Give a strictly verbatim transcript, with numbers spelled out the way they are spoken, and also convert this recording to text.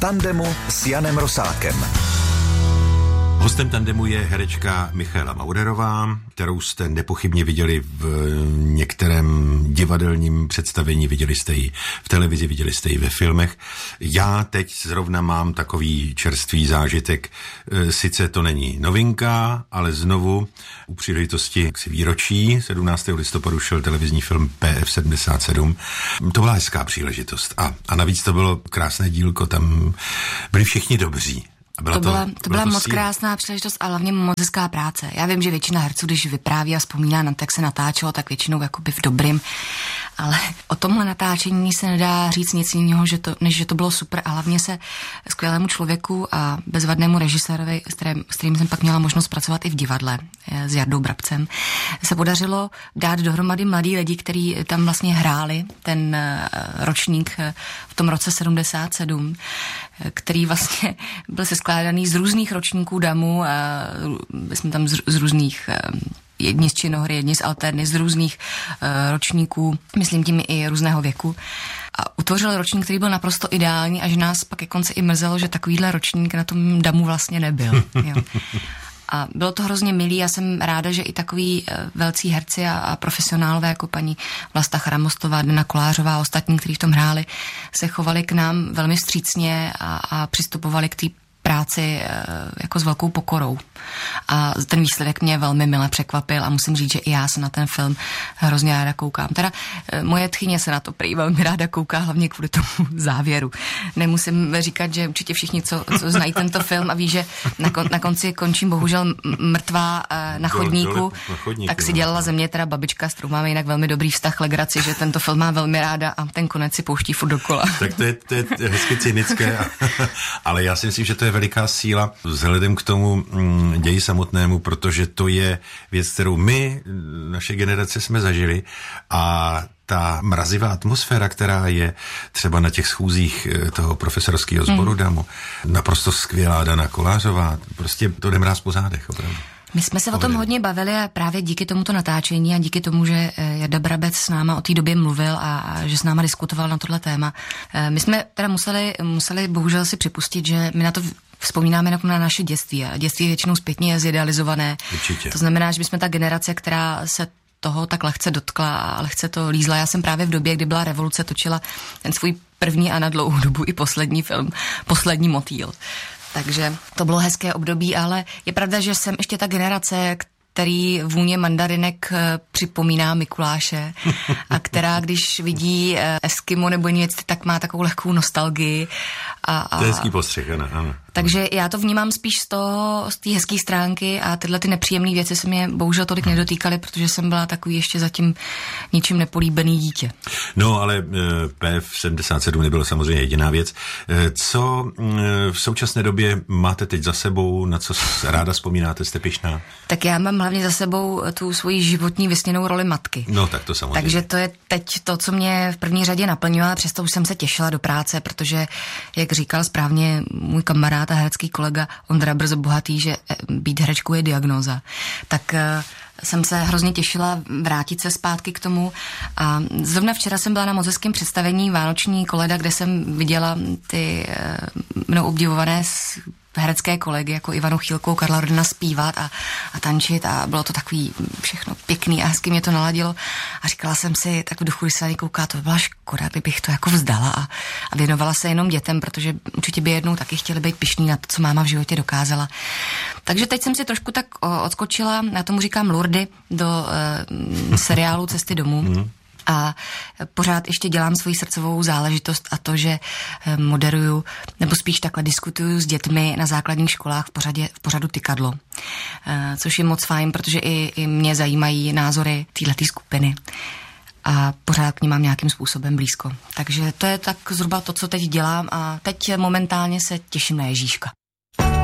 tandemu s Janem Rosákem. Hostem tandemu je herečka Michaela Maurerová, kterou jste nepochybně viděli v některém divadelním představení, viděli jste ji v televizi, viděli jste ji ve filmech. Já teď zrovna mám takový čerstvý zážitek, sice to není novinka, ale znovu u příležitosti k výročí sedmnáctého listopadu šel televizní film P F sedmdesát sedm. To byla hezká příležitost a, a navíc to bylo krásné dílko, tam byli všichni dobří. To, to byla, to byla to moc síla. Krásná příležitost a hlavně moc hezká práce. Já vím, že většina herců, když vypráví a vzpomíná na to, jak se natáčelo, tak většinou jakoby v dobrým, ale o tomhle natáčení se nedá říct nic jiného, že to, než že to bylo super a hlavně se skvělému člověku a bezvadnému režisérovi, s kterým, s kterým jsem pak měla možnost pracovat i v divadle s Jardou Brabcem, se podařilo dát dohromady mladí lidi, kteří tam vlastně hráli ten ročník v tom roce sedmdesát sedm, který vlastně byl seskládaný z různých ročníků damu a jsme tam z, z různých jedni z činohry, jedni z alterny, z různých uh, ročníků, myslím tím i různého věku. A utvořil ročník, který byl naprosto ideální a že nás pak ke konci i mrzelo, že takovýhle ročník na tom damu vlastně nebyl. Jo. A bylo to hrozně milý, já jsem ráda, že i takový uh, velcí herci a, a profesionálové jako paní Vlasta Chramostová, Dana Kolářová a ostatní, kteří v tom hráli, se chovali k nám velmi vstřícně a, a přistupovali k té práci jako s velkou pokorou. A ten výsledek mě velmi mile překvapil a musím říct, že i já se na ten film hrozně ráda koukám. Teda moje tchyně se na to prý velmi ráda kouká, hlavně kvůli tomu závěru. Nemusím říkat, že určitě všichni, co, co znají tento film a ví, že na, kon, na konci končím bohužel mrtvá na chodníku, dole, dole, chodníku tak si dělala ze mě teda babička, s kterou máme jinak velmi dobrý vztah, legraci, že tento film má velmi ráda a ten konec si pouští furt dokola. Tak to je, to je hezky cynické, ale já si myslím, že to je veliká síla vzhledem k tomu mm, ději samotnému, protože to je věc, kterou my, naše generace, jsme zažili a ta mrazivá atmosféra, která je třeba na těch schůzích toho profesorského sboru hmm. damu, naprosto skvělá Dana Kolářová, prostě to jde mráz po zádech, opravdu. My jsme se o tom hodně bavili a právě díky tomuto natáčení a díky tomu, že Jarda Brabec s náma o té době mluvil a, a že s náma diskutoval na tohle téma. My jsme teda museli, museli bohužel si připustit, že my na to vzpomínáme na naše dětství a dětství většinou zpětně je zidealizované. Určitě. To znamená, že my jsme ta generace, která se toho tak lehce dotkla a lehce to lízla. Já jsem právě v době, kdy byla revoluce, točila ten svůj první a na dlouhou dobu i poslední film, Poslední motýl. Takže to bylo hezké období, ale je pravda, že jsem ještě ta generace, který vůně mandarinek připomíná Mikuláše a která, když vidí Eskimo nebo něco, tak má takovou lehkou nostalgii. A, a... To je hezký postřeh, ano, ano. Takže já to vnímám spíš z toho, z té hezké stránky a tyhle ty nepříjemné věci se mě bohužel tolik nedotýkaly, protože jsem byla takový ještě zatím ničím nepolíbený dítě. No, ale P F sedmdesát sedm nebyla samozřejmě jediná věc. Co v současné době máte teď za sebou, na co ráda vzpomínáte, jste pyšná? Tak já mám hlavně za sebou tu svoji životní vysněnou roli matky. No, tak to samozřejmě. Takže to je teď to, co mě v první řadě naplňuje, ale přesto už jsem se těšila do práce, protože, jak říkal správně můj kamarád a herecký kolega Ondra Brzo Bohatý, že být herečkou je diagnóza. Tak uh, jsem se hrozně těšila vrátit se zpátky k tomu a zrovna včera jsem byla na moc hezkém představení Vánoční koleda, kde jsem viděla ty uh, mnou obdivované herecké kolegy, jako Ivanu Chýlkou, Karla Rodina zpívat a, a tančit a bylo to takový všechno pěkný a hezky mě to naladilo a říkala jsem si, tak v duchu, když se na ně kouká, to by byla škoda, kdybych to jako vzdala a, a věnovala se jenom dětem, protože určitě by jednou taky chtěli být pyšní na to, co máma v životě dokázala. Takže teď jsem si trošku tak o, odskočila, já tomu říkám Lurdy, do uh, seriálu Cesty domů. Mm. A pořád ještě dělám svoji srdcovou záležitost a to, že moderuju, nebo spíš takhle diskutuju s dětmi na základních školách v, pořadě, v pořadu Tykadlo. Což je moc fajn, protože i, i mě zajímají názory téhletý skupiny. A pořád k ní mám nějakým způsobem blízko. Takže to je tak zhruba to, co teď dělám a teď momentálně se těším na Ježíška.